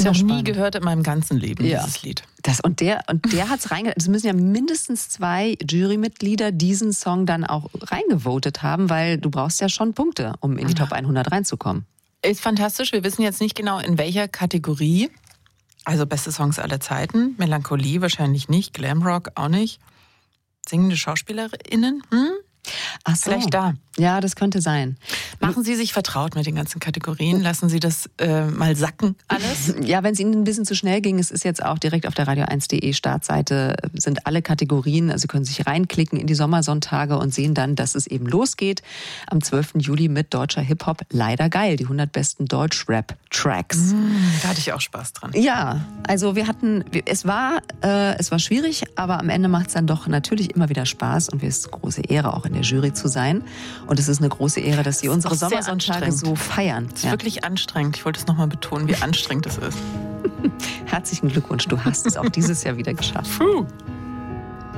ich noch nie gehört in meinem ganzen Leben, dieses Lied. Und der hat es reingevotet. Es müssen ja mindestens 2 Jurymitglieder diesen Song dann auch reingevotet haben, weil du brauchst ja schon Punkte, um in die Top 100 reinzukommen. Ist fantastisch. Wir wissen jetzt nicht genau, in welcher Kategorie. Also beste Songs aller Zeiten. Melancholie wahrscheinlich nicht. Glamrock auch nicht. Singende SchauspielerInnen? Ach so. Vielleicht da. Ja, das könnte sein. Machen Sie sich vertraut mit den ganzen Kategorien? Lassen Sie das mal sacken, alles? Ja, wenn es Ihnen ein bisschen zu schnell ging, es ist jetzt auch direkt auf der radio1.de Startseite, sind alle Kategorien, also Sie können sich reinklicken in die Sommersonntage und sehen dann, dass es eben losgeht am 12. Juli mit deutscher Hip-Hop. Leider geil, die 100 besten Deutsch-Rap-Tracks. Da hatte ich auch Spaß dran. Ja, also es war schwierig, aber am Ende macht es dann doch natürlich immer wieder Spaß und es ist eine große Ehre, auch in der Jury zu sein. Und es ist eine große Ehre, dass Sie unsere Sommersonntage so feiern. Es ist wirklich anstrengend. Ich wollte es nochmal betonen, wie anstrengend es ist. Herzlichen Glückwunsch, du hast es auch dieses Jahr wieder geschafft. Puh.